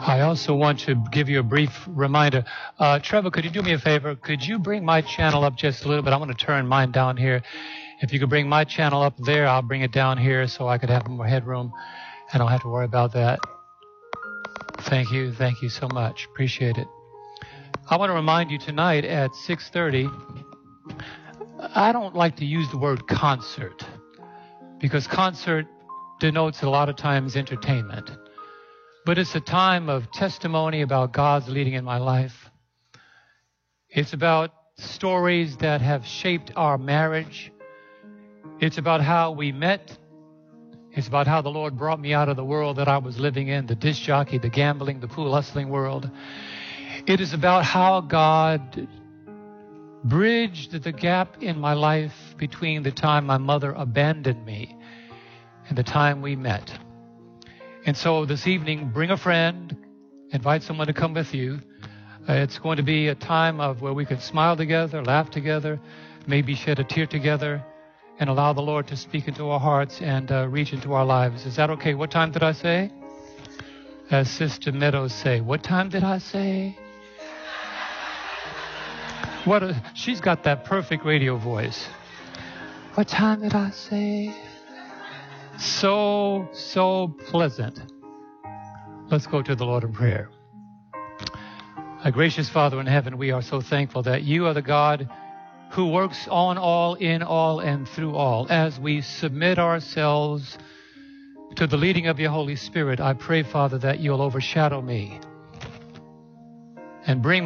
I also want to give you a brief reminder. Trevor, could you do me a favor? Could you bring my channel up just a little bit? I want to turn mine down here. If you could bring my channel up there, I'll bring it down here so I could have more headroom. I don't have to worry about that. Thank you. Thank you so much. Appreciate it. I want to remind you tonight at 6:30, I don't like to use the word concert because concert denotes a lot of times entertainment. But it's a time of testimony about God's leading in my life. It's about stories that have shaped our marriage. It's about how we met. It's about how the Lord brought me out of the world that I was living in, the disc jockey, the gambling, the pool hustling world. It is about how God bridged the gap in my life between the time my mother abandoned me and the time we met. And so this evening, bring a friend, invite someone to come with you. It's going to be a time of where we can smile together, laugh together, maybe shed a tear together, and allow the Lord to speak into our hearts and reach into our lives. Is that okay? What time did I say? As Sister Meadows say, what time did I say? She's got that perfect radio voice. What time did I say? So pleasant. Let's go to the Lord in prayer. Our gracious Father in heaven, we are so thankful that you are the God who works on all, in all, and through all. As we submit ourselves to the leading of your Holy Spirit, I pray, Father, that you'll overshadow me and bring